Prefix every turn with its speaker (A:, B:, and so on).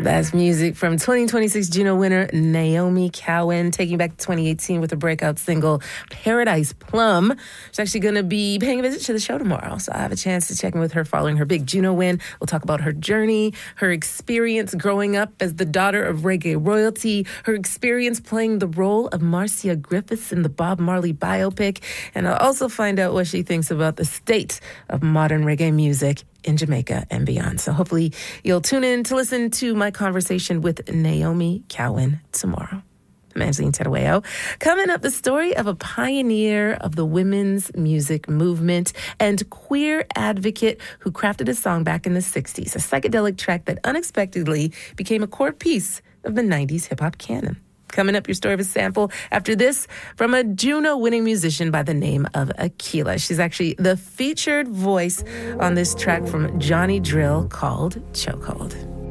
A: That's music from 2026 Juno winner Naomi Cowan, taking back 2018 with her breakout single Paradise Plum. She's actually going to be paying a visit to the show tomorrow, so I have a chance to check in with her following her big Juno win. We'll talk about her journey, her experience growing up as the daughter of reggae royalty, her experience playing the role of Marcia Griffiths in the Bob Marley biopic, and I'll also find out what she thinks about the state of modern reggae music in Jamaica and beyond. So hopefully you'll tune in to listen to my conversation with Naomi Cowan tomorrow. I'm Angeline Terueo. Coming up, the story of a pioneer of the women's music movement and queer advocate who crafted a song back in the 60s, a psychedelic track that unexpectedly became a core piece of the 90s hip-hop canon. Coming up, your story of a sample after this from a Juno-winning musician by the name of Akila. She's actually the featured voice on this track from Johnny Drill called Chokehold.